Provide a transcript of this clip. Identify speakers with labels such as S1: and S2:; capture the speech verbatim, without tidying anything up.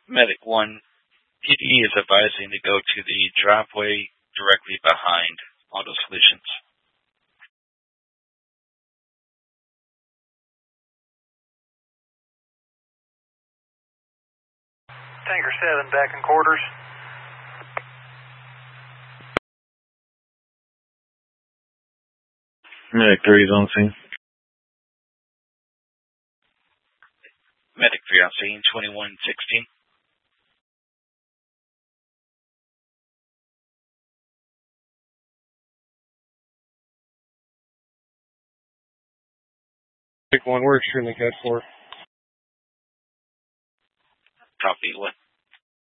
S1: Medic one, P D E is advising to go to the driveway directly behind Auto Solutions.
S2: Tanker seven, back in quarters.
S3: Medic three is on scene.
S1: Medic three on scene, twenty-one sixteen.
S4: Medic one, where's Trinity Code for?
S1: Copy, what?